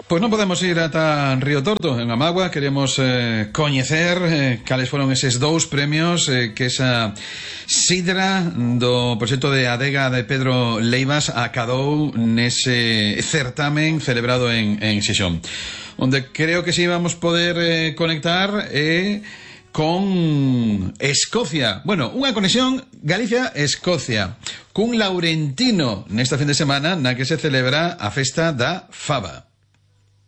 Pois non podemos ir ata Río Torto, en Amagua. Queremos coñecer cales foron eses dous premios que esa sidra do proxecto de adega de Pedro Leivas acadou nese certamen celebrado en Xixón, onde creo que si vamos poder conectar con Escocia. Bueno, unha conexión Galicia-Escocia cun laurentino nesta fin de semana na que se celebra a festa da faba.